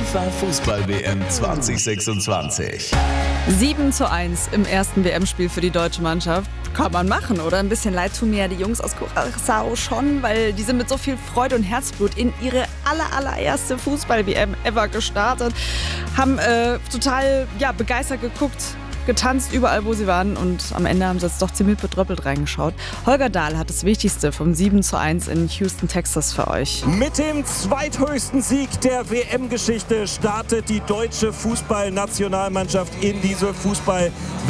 FIFA Fußball-WM 2026. 7:1 im ersten WM-Spiel für die deutsche Mannschaft. Kann man machen, oder? Ein bisschen leid tun mir ja die Jungs aus Curaçao schon, weil die sind mit so viel Freude und Herzblut in ihre allererste Fußball-WM ever gestartet. Haben total begeistert geguckt, getanzt, überall wo sie waren, und am Ende haben sie jetzt doch ziemlich betröppelt reingeschaut. Holger Dahl hat das Wichtigste vom 7:1 in Houston, Texas für euch. Mit dem zweithöchsten Sieg der WM-Geschichte startet die deutsche Fußballnationalmannschaft in diese Fußball